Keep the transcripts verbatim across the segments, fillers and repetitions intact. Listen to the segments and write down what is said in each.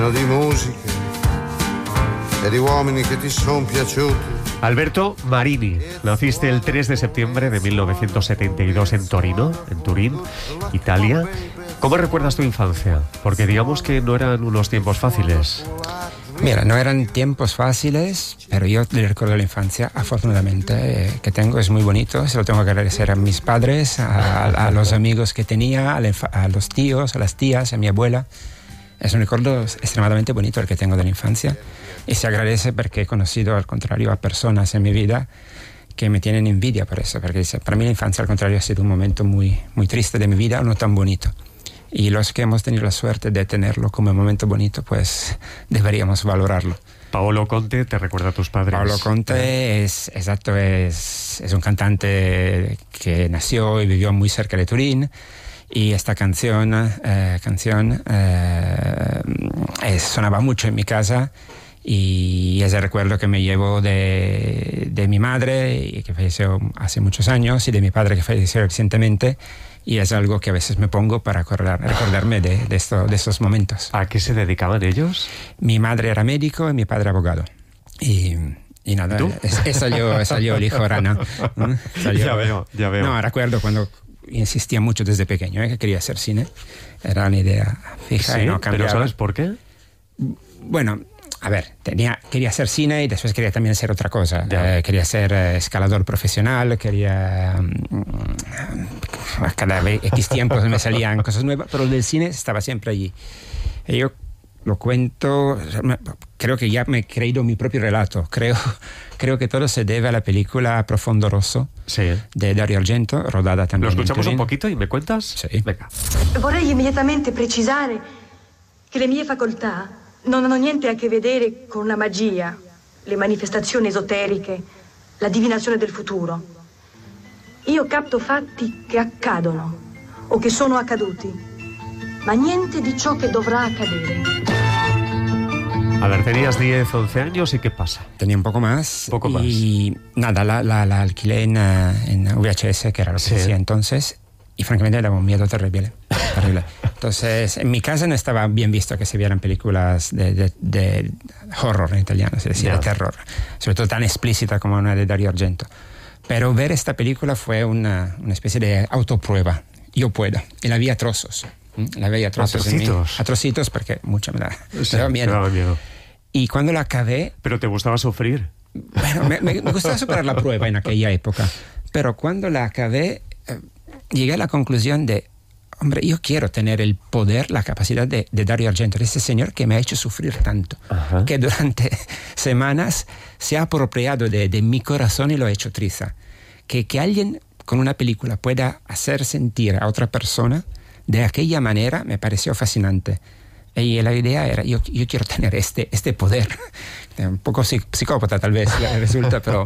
Di musica e di uomini che ti son piaciuti. Alberto Marini, naciste el tres de septiembre de mil novecientos setenta y dos en Torino, en Turín, Italia. ¿Cómo recuerdas tu infancia? Porque digamos que no eran unos tiempos fáciles. Mira, no eran tiempos fáciles, pero yo le recuerdo la infancia, afortunadamente, eh, que tengo, es muy bonito. Se lo tengo que agradecer a mis padres, a, a los amigos que tenía, a, la, a los tíos, a las tías, a mi abuela. Es un recuerdo extremadamente bonito el que tengo de la infancia y se agradece porque he conocido, al contrario, a personas en mi vida que me tienen envidia por eso, porque para mí la infancia, al contrario, ha sido un momento muy, muy triste de mi vida, no tan bonito. Y los que hemos tenido la suerte de tenerlo como un momento bonito, pues deberíamos valorarlo. Paolo Conte te recuerda a tus padres. Paolo Conte es, exacto, es, es un cantante que nació y vivió muy cerca de Turín. Y esta canción, eh, canción eh, es, sonaba mucho en mi casa y es el recuerdo que me llevo de, de mi madre, que falleció hace muchos años, y de mi padre, que falleció recientemente, y es algo que a veces me pongo para acordar, recordarme de, de, esto, de estos momentos. ¿A qué se dedicaban ellos? Mi madre era médico y mi padre abogado. Y... Y nada, es, es salió, es salió el hijo rana. ¿no? Salió, ya veo, ya veo. No, recuerdo cuando insistía mucho desde pequeño, ¿eh? que quería hacer cine. Era una idea fija. Sí, y no cambiaba. ¿pero sabes por qué? Bueno, a ver, tenía, quería hacer cine y después quería también hacer otra cosa. Eh, quería ser eh, escalador profesional, quería... Um, cada X tiempo me salían cosas nuevas, pero el del cine estaba siempre allí. Y yo lo cuento, creo que ya me he creído mi propio relato. Creo, creo que todo se debe a la película Profondo Rosso, sí, de Dario Argento, rodada también. ¿Lo escuchamos in un poquito y me cuentas? Sí. Venga. Vorrei immediatamente precisare che le mie facoltà non hanno niente a che vedere con la magia, le manifestazioni esoteriche, la divinazione del futuro. Io capto fatti che accadono o che sono accaduti, ma niente di ciò che dovrà accadere. A ver, tenías diez, once años y ¿qué pasa? Tenía un poco más. Un poco más. Y nada, la, la, la alquilé en, en V H S, que era lo que sí. decía entonces, y francamente daba un miedo terrible. terrible. Entonces, en mi casa no estaba bien visto que se vieran películas de, de, de horror en italiano, es decir, yeah. de terror, sobre todo tan explícita como una de Dario Argento. Pero ver esta película fue una, una especie de autoprueba. Yo puedo. Y la vi a trozos. La veía a trozos. A trocitos. A trocitos porque mucha me daba, sí, me daba miedo. Me daba miedo. Y cuando la acabé... ¿Pero te gustaba sufrir? Bueno, me, me, me gustaba superar la prueba en aquella época. Pero cuando la acabé, eh, llegué a la conclusión de, hombre, yo quiero tener el poder, la capacidad de, de Dario Argento, de ese señor que me ha hecho sufrir tanto, Ajá. que durante semanas se ha apropiado de, de mi corazón y lo ha hecho triza. Que, que alguien con una película pueda hacer sentir a otra persona de aquella manera me pareció fascinante. Y la idea era, yo, yo quiero tener este, este poder. Un poco psicópata tal vez resulta, pero...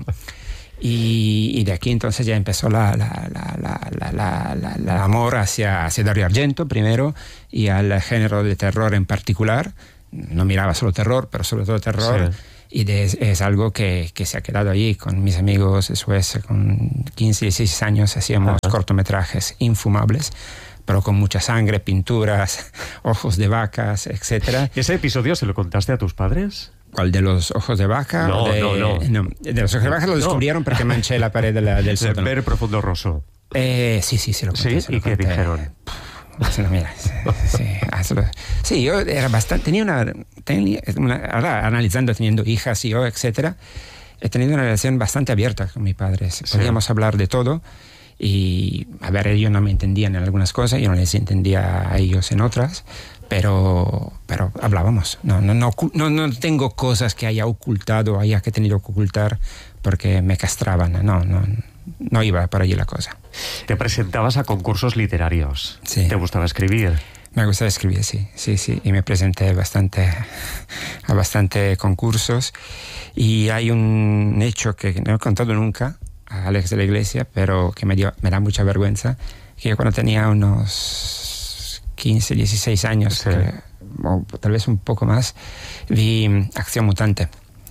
Y, y de aquí entonces ya empezó la, la, la, la, la, la, la, la amor hacia, hacia Dario Argento primero y al género de terror en particular. No miraba solo terror, pero sobre todo terror. Sí. Y de, es algo que, que se ha quedado allí con mis amigos. Después, con quince, dieciséis años, hacíamos Ajá. cortometrajes infumables, pero con mucha sangre, pinturas, ojos de vacas, etcétera. ¿Ese episodio se lo contaste a tus padres? ¿Cuál? ¿De los ojos de vaca? No, de, no, no. no. De los ojos de vaca lo descubrieron no. porque manché la pared de la, del sótano. Ver Profondo Rosso. Eh, sí, sí, sí lo conté. ¿Sí? Se lo ¿Y qué conté. dijeron? Sí, no, mira, sí, sí, sí, yo era bastante, tenía una, tenía una, ahora analizando, teniendo hijas y yo, etcétera, he tenido una relación bastante abierta con mi padre. Podíamos sí. hablar de todo y, a ver, ellos no me entendían en algunas cosas, yo no les entendía a ellos en otras, pero, pero hablábamos. No, no, no, no, no tengo cosas que haya ocultado, haya que tenido que ocultar porque me castraban, no, no. No iba por allí la cosa. Te presentabas a concursos literarios. Sí. ¿Te gustaba escribir? Me gustaba escribir, sí, sí, sí. Y me presenté bastante a bastante concursos. Y hay un hecho que no he contado nunca a Alex de la Iglesia, pero que me, dio, me da mucha vergüenza, que yo cuando tenía unos quince, dieciséis años, sí. que, o tal vez un poco más, vi Acción Mutante.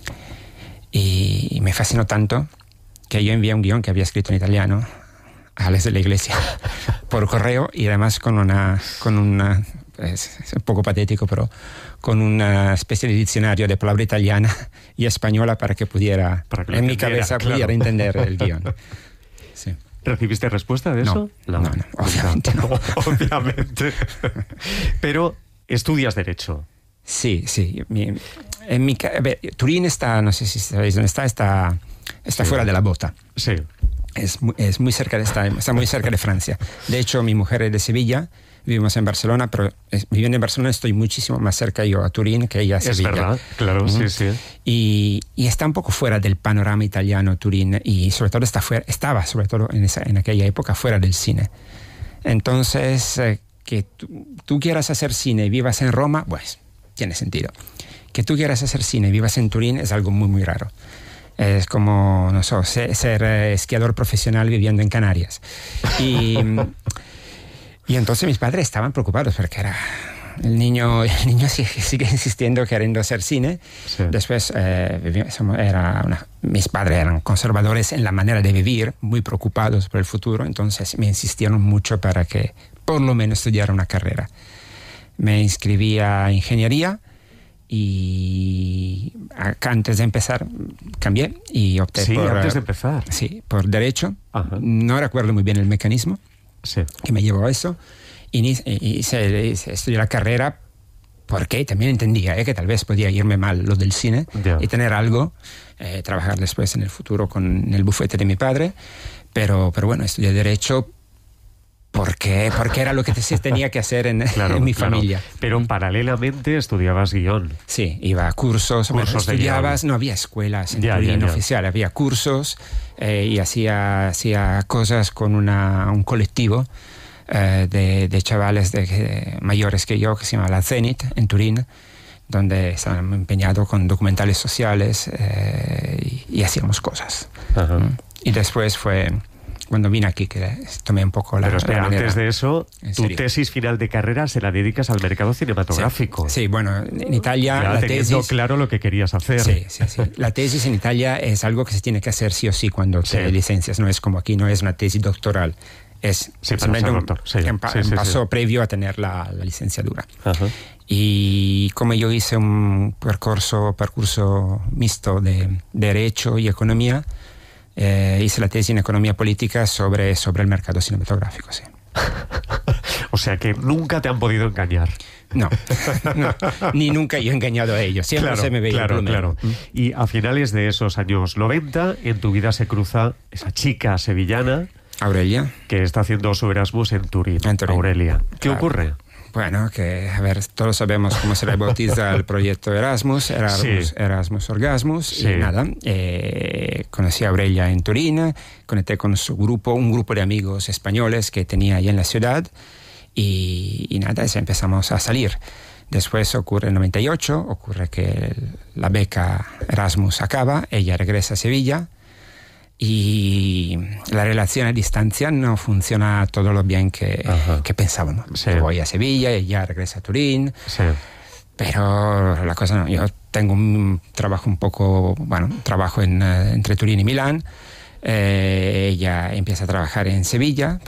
Y me fascinó tanto que yo envié un guión que había escrito en italiano a Alex de la Iglesia por correo y además con una, con una es, es un poco patético, pero con una especie de diccionario de palabra italiana y española para que pudiera, para que en mi entendiera, cabeza, claro. pudiera entender el guión. Sí. ¿Recibiste respuesta de eso? No, no, no, obviamente no. Obviamente. Pero estudias Derecho. Sí, sí. Mi, en mi, a ver, Turín está, no sé si sabéis dónde está, está, está Sí. fuera de la bota. Sí. Es muy, es muy cerca de está, está muy cerca de Francia. De hecho, mi mujer es de Sevilla, vivimos en Barcelona, pero es, viviendo en Barcelona estoy muchísimo más cerca yo a Turín que ella a Sevilla. Es verdad, claro, ¿Mm? sí, sí. Y, y está un poco fuera del panorama italiano Turín y sobre todo está fuera, estaba sobre todo en, esa, en aquella época fuera del cine. Entonces, eh, que tú, tú quieras hacer cine y vivas en Roma, pues tiene sentido. Que tú quieras hacer cine y vivas en Turín es algo muy, muy raro. Es como, no sé, ser, ser eh, esquiador profesional viviendo en Canarias. Y, y entonces mis padres estaban preocupados porque era... El niño, el niño sigue, sigue insistiendo queriendo hacer cine. Sí. Después, eh, vivi- somos- era una- mis padres eran conservadores en la manera de vivir, muy preocupados por el futuro, entonces me insistieron mucho para que por lo menos estudiara una carrera. Me inscribí a ingeniería y acá, antes de empezar cambié y opté Sí, por... antes de eh, empezar. Sí, por Derecho. Ajá. No recuerdo muy bien el mecanismo Sí. que me llevó a eso. Y hice, hice, estudié la carrera porque también entendía eh, que tal vez podía irme mal lo del cine Ya. y tener algo, eh, trabajar después en el futuro con el bufete de mi padre. Pero, pero bueno, estudié Derecho porque, porque era lo que se tenía que hacer en, Claro, en mi claro. familia. Pero paralelamente estudiabas guión. Sí, iba a cursos, bueno, Cursos de estudiabas, guión. no había escuelas en Ya, Turín ya, ya. oficial, había cursos eh, y hacía, hacía cosas con una, un colectivo eh, de, de chavales de, de mayores que yo que se llama La Zenit en Turín, donde estaban empeñados con documentales sociales eh, y, y hacíamos cosas. Ajá. ¿Mm? Y después fue cuando vine aquí que tomé un poco la, Pero espera, la manera. antes de eso, ¿En tu serio? tesis final de carrera se la dedicas al mercado cinematográfico. Sí, sí, bueno, en Italia Ya la teniendo tesis... claro lo que querías hacer. Sí, sí, sí. La tesis en Italia es algo que se tiene que hacer sí o sí cuando te Sí. licencias. No es como aquí, no es una tesis doctoral. Es Sí, para simplemente ser un, doctor, sí. un pa- Sí, sí, un paso sí. previo a tener la, la licenciatura. Ajá. Y como yo hice un percurso, percurso mixto de Derecho y Economía, eh, hice la tesis en Economía Política sobre, sobre el mercado cinematográfico, sí. O sea que nunca te han podido engañar. No, no, ni nunca yo he engañado a ellos. Siempre Claro, se me veía claro, el plumero. claro. Y a finales de esos años noventa, en tu vida se cruza esa chica sevillana Aurelia. que está haciendo su Erasmus en Turín, En Turín. Aurelia. ¿Qué Claro. ocurre? Bueno, que, a ver, todos sabemos cómo se le bautiza el proyecto Erasmus, Erasmus, Sí. Erasmus Orgasmus, Sí. y nada, eh, conocí a Aurelia en Turín, conecté con su grupo, un grupo de amigos españoles que tenía ahí en la ciudad, y, y nada, eso empezamos a salir. Después ocurre el noventa y ocho, ocurre que el- la beca Erasmus acaba, ella regresa a Sevilla, y la relación a distancia no funciona todo lo bien que, Ajá. que pensábamos. Sí. Yo voy a Sevilla, ella regresa a Turín, Sí. pero la cosa no. Yo tengo un trabajo un poco, bueno, trabajo en, eh, entre Turín y Milán. Eh, ella empieza a trabajar en Sevilla.